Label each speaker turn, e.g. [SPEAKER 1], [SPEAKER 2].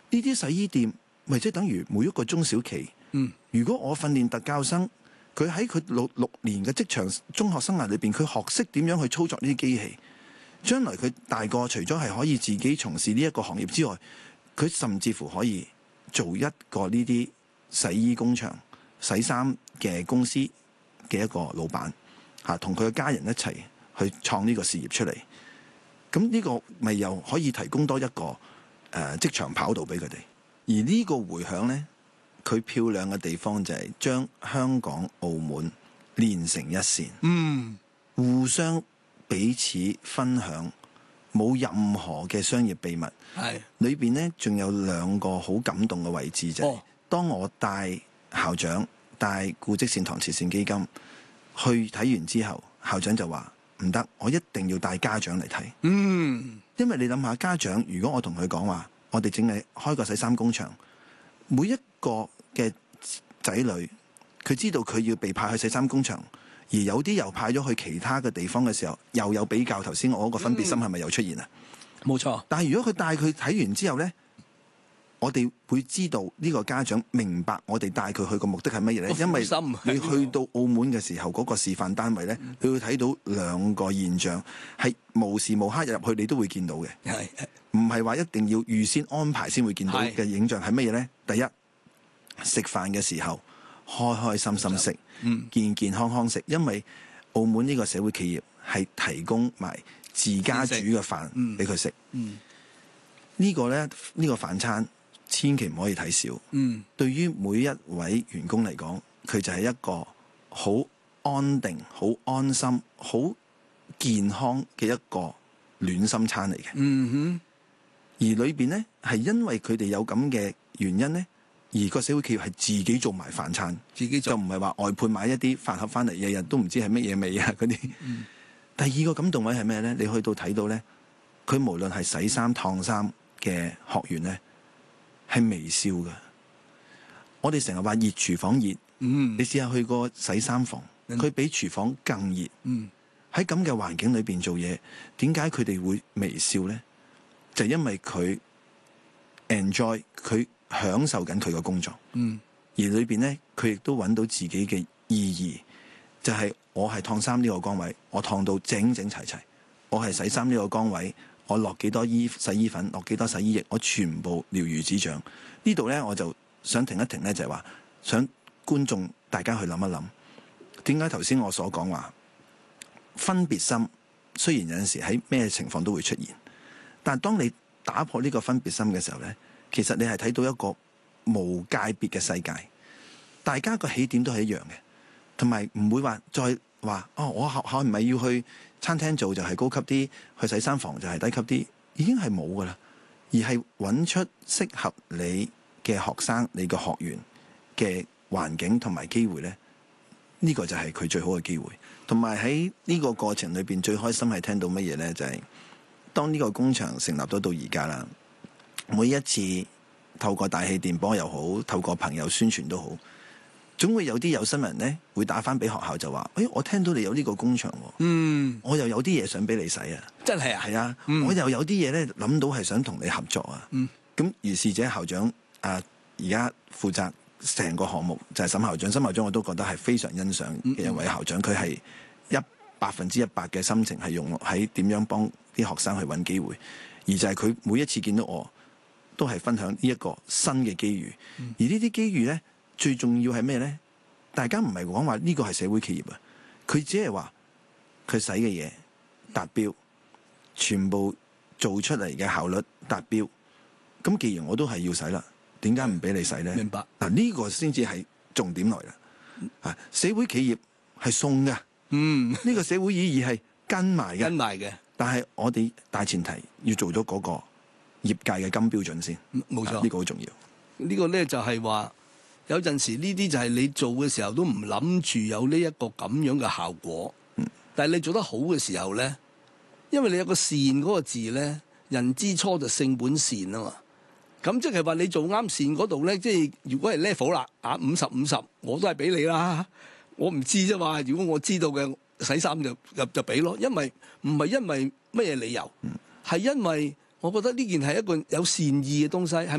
[SPEAKER 1] 呢啲洗衣店咪即係等於每一個中小企。如果我訓練特教生，佢喺佢六年嘅職場中學生涯裏邊，佢學識點樣去操作呢啲機器，將來佢大個除咗係可以自己從事呢一個行業之外，佢甚至乎可以做一個呢啲洗衣工場、洗衫嘅公司嘅一個老闆，同佢嘅家人一齊去創呢個事業出嚟。咁呢個咪又可以提供多一個職場跑道俾佢哋。而呢個迴響呢，佢漂亮嘅地方就係將香港、澳門連成一線，互相彼此分享，冇任何嘅商業秘密。裏邊呢，仲有兩個好感動嘅位置就係，當我帶校長、帶古蹟善堂慈善基金去睇完之後，校長就話唔得，我一定要帶家長嚟睇。因為你諗下，家長如果我同佢講話，我哋淨係開個洗衫工場，每一個嘅仔女，佢知道佢要被派去洗衫工場，而有啲又派咗去其他嘅地方嘅時候，又有比較。頭先我嗰個分別心係咪又出現啊？
[SPEAKER 2] 冇錯。
[SPEAKER 1] 但係如果佢帶佢睇完之後呢，我哋會知道呢個家長明白我哋帶佢去嘅目的係乜嘢呢？因為你去到澳門嘅時候，嗰個示範單位呢，你會睇到兩個現象，係無時無刻入去你都會見到嘅。唔係話一定要預先安排先會見到嘅影像係乜嘢呢？第一，食飯嘅時候開開心心食，健健康康食，因為澳門呢個社會企業係提供埋自家煮嘅飯俾佢食。呢個呢，呢個飯餐千祈唔可以睇少。對於每一位員工嚟講，佢就係一個好安定、好安心、好健康嘅一個暖心餐嚟嘅。而裏邊呢，係因為佢哋有咁嘅原因呢，而個社會企業係自己做埋飯餐，自己做，就唔係話外判買一啲飯盒翻嚟，日日都唔知係乜嘢味啊嗰啲。第二個感動位係咩呢？你去到睇到呢，佢無論係洗衫、燙衫嘅學員呢，係微笑嘅。我哋成日話熱廚房熱，你試下去個洗衫房，佢比廚房更熱。喺咁嘅環境裏邊做嘢，點解佢哋會微笑呢？就因為佢 enjoy， 佢享受緊佢個工作，而裏邊呢，佢亦都揾到自己嘅意義，就係我係燙衫呢個崗位，我燙到整整齊齊；我係洗衫呢個崗位，我落幾多洗衣粉，落幾多洗衣液，我全部了如指掌。呢度呢，我就想停一停呢，就係話想觀眾大家去諗一諗，點解頭先我所講話分別心，雖然有陣時喺咩情況都會出現。但係當你打破呢個分別心嘅時候呢，其實你係睇到一個無界別嘅世界，大家個起點都係一樣嘅，同埋唔會話再話我學校唔係要去餐廳做就係高級啲，去洗衫房就係低級啲，已經係冇噶啦，而係揾出適合你嘅學生、你嘅學員嘅環境同埋機會呢。呢個就係佢最好嘅機會。同埋喺呢個過程裏邊最開心係聽到乜嘢呢？就係當呢個工場成立咗到而家啦，每一次透過大氣電波又好，透過朋友宣傳都好，總會有啲有心人呢會打翻俾學校就話：我聽到你有呢個工場喎，我又有啲嘢想俾你使啊！真係啊，係啊，我又有啲嘢呢諗到係想同你合作啊！咁如是者校長而家負責成個項目就係沈校長，沈校長我都覺得係非常欣賞嘅一位校長，佢係100%嘅心情係用喺點樣幫啲學生去揾機會，而就係佢每一次見到我都係分享呢一個新嘅機遇。而呢啲機遇呢，最重要係咩呢？大家唔係講話呢個係社會企業啊，佢只係話佢使嘅嘢達標，全部做出嚟嘅效率達標。咁既然我都係要使啦，點解唔俾你使呢？明白。嗱，呢個先至係重點來啦。社會企業係送㗎。呢個社會意義係跟埋嘅，但係我哋大前提要做咗嗰個業界嘅金標準先，冇錯，呢個好重要。
[SPEAKER 2] 呢個咧就係話，有陣時呢啲就係你做嘅時候都唔諗住有呢一個咁樣嘅效果，但係你做得好嘅時候咧，因為你有個善嗰個字咧，人之初就性本善啊嘛。咁即係話你做啱善嗰度咧，即係如果係 level 啦，50-50，我都係俾你啦。我唔知啫嘛，如果我知道嘅洗衫就俾咯，因為唔係因為乜嘢理由，係因為我覺得呢件係一個有善意嘅東西。